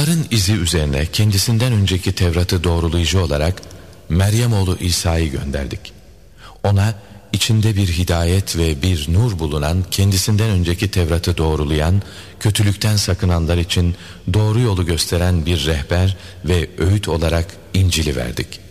Onların izi üzerine kendisinden önceki Tevrat'ı doğrulayıcı olarak Meryem oğlu İsa'yı gönderdik. Ona içinde bir hidayet ve bir nur bulunan, kendisinden önceki Tevrat'ı doğrulayan, kötülükten sakınanlar için doğru yolu gösteren bir rehber ve öğüt olarak İncil'i verdik.